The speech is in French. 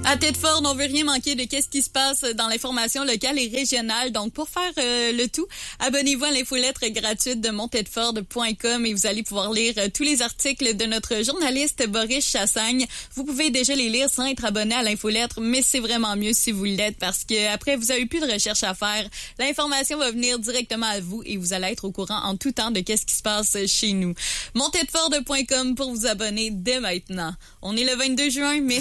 À Thetford, on veut rien manquer de qu'est-ce qui se passe dans l'information locale et régionale. Donc, pour faire le tout, abonnez-vous à l'infolettre gratuite de montethford.com et vous allez pouvoir lire tous les articles de notre journaliste Boris Chassagne. Vous pouvez déjà les lire sans être abonné à l'infolettre, mais c'est vraiment mieux si vous l'êtes parce que après, vous avez plus de recherche à faire. L'information va venir directement à vous et vous allez être au courant en tout temps de qu'est-ce qui se passe chez nous. Montethford.com pour vous abonner dès maintenant. On est le 22 juin, mais